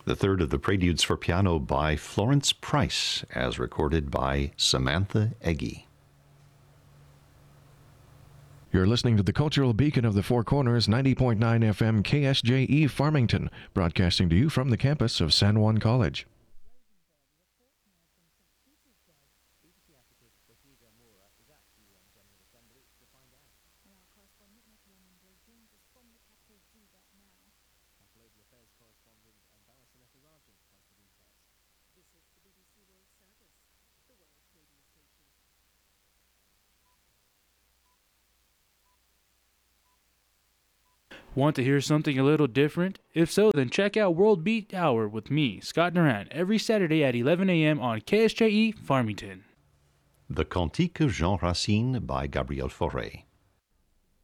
The third of the Preludes for Piano by Florence Price, as recorded by Samantha Eggy. You're listening to the Cultural Beacon of the Four Corners, 90.9 FM KSJE Farmington, broadcasting to you from the campus of San Juan College. Want to hear something a little different? If so, then check out World Beat Hour with me, Scott Duran, every Saturday at 11 a.m. on KSJE Farmington. The Cantique of Jean Racine by Gabriel Fauré.